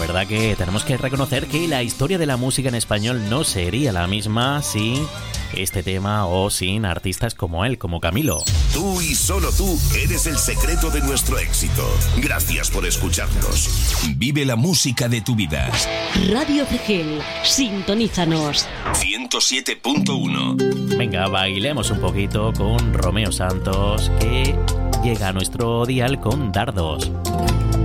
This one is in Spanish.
verdad que tenemos que reconocer que la historia de la música en español no sería la misma sin este tema o sin artistas como él, como Camilo. Tú y solo tú eres el secreto de nuestro éxito. Gracias por escucharnos. Vive la música de tu vida. Radio Cegel, sintonízanos. 107.1. Venga, bailemos un poquito con Romeo Santos, que llega a nuestro dial con Dardos.